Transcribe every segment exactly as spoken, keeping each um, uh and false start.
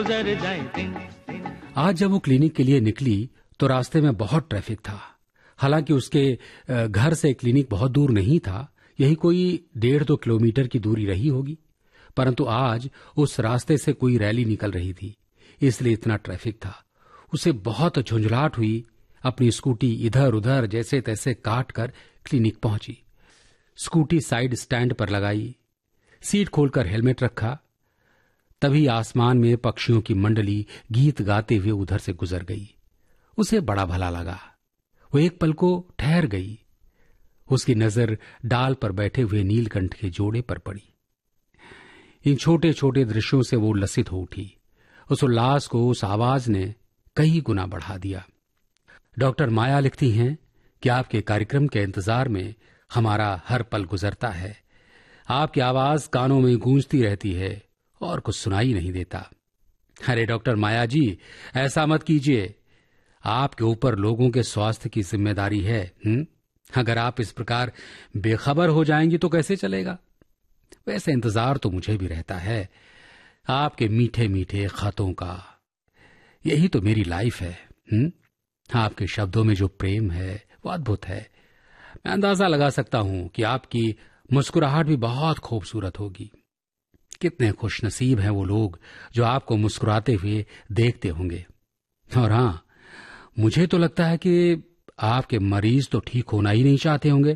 गुजर जाए। आज जब वो क्लिनिक के लिए निकली तो रास्ते में बहुत ट्रैफिक था। हालांकि उसके घर से क्लिनिक बहुत दूर नहीं था, यही कोई डेढ़ दो किलोमीटर की दूरी रही होगी, परंतु आज उस रास्ते से कोई रैली निकल रही थी, इसलिए इतना ट्रैफिक था। उसे बहुत झुंझलाहट हुई। अपनी स्कूटी इधर उधर जैसे तैसे काट कर क्लिनिक पहुंची। स्कूटी साइड स्टैंड पर लगाई, सीट खोलकर हेलमेट रखा। तभी आसमान में पक्षियों की मंडली गीत गाते हुए उधर से गुजर गई। उसे बड़ा भला लगा। वो एक पल को ठहर गई। उसकी नजर डाल पर बैठे हुए नीलकंठ के जोड़े पर पड़ी। इन छोटे छोटे दृश्यों से वो उल्लसित हो उठी। उस उल्लास को उस आवाज ने कई गुना बढ़ा दिया। डॉक्टर माया लिखती हैं कि आपके कार्यक्रम के इंतजार में हमारा हर पल गुजरता है। आपकी आवाज कानों में गूंजती रहती है और कुछ सुनाई नहीं देता। अरे डॉक्टर माया जी, ऐसा मत कीजिए। आपके ऊपर लोगों के स्वास्थ्य की जिम्मेदारी है। हुँ? अगर आप इस प्रकार बेखबर हो जाएंगी तो कैसे चलेगा। वैसे इंतजार तो मुझे भी रहता है, आपके मीठे मीठे खतों का। यही तो मेरी लाइफ है। हुँ? आपके शब्दों में जो प्रेम है वो अद्भुत है। मैं अंदाजा लगा सकता हूं कि आपकी मुस्कुराहट भी बहुत खूबसूरत होगी। कितने खुशनसीब हैं वो लोग जो आपको मुस्कुराते हुए देखते होंगे। और हां, मुझे तो लगता है कि आपके मरीज तो ठीक होना ही नहीं चाहते होंगे।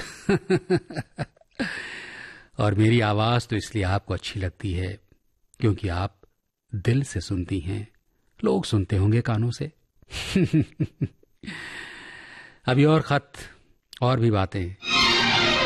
और मेरी आवाज तो इसलिए आपको अच्छी लगती है क्योंकि आप दिल से सुनती हैं। लोग सुनते होंगे कानों से। अभी और खत और भी बातें